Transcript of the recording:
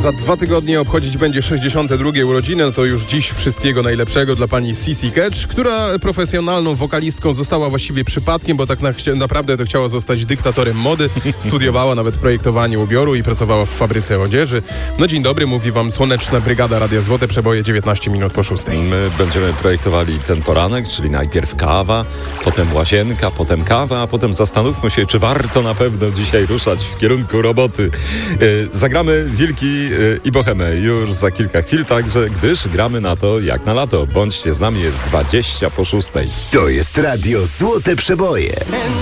za 2 tygodnie obchodzić będzie 62. urodziny, no to już dziś wszystkiego najlepszego dla pani Sissy Catch, która profesjonalną wokalistką została właściwie przypadkiem, bo tak naprawdę to chciała zostać dyktatorem mody. Studiowała nawet projektowanie ubioru i pracowała w fabryce odzieży. No dzień dobry, mówi wam Słoneczna Brygada Radia Złote Przeboje 19 minut po 6. My będziemy projektowali ten poranek, czyli najpierw kawa, potem łazienka, potem kawa, a potem zastanówmy się, czy warto na pewno dzisiaj ruszać w kierunku roboty. Zagramy Wilki i Bohemę już za kilka chwil, także gdyż gramy na to jak na lato. Bądźcie z nami, jest 20 po 6. To jest Radio Złote Przeboje.